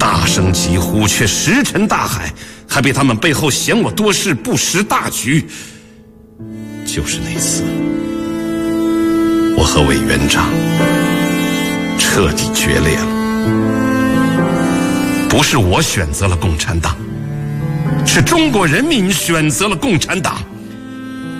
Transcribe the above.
大声疾呼，却石沉大海，还被他们背后嫌我多事不识大局。就是那次，我和委员长彻底决裂了。不是我选择了共产党，是中国人民选择了共产党。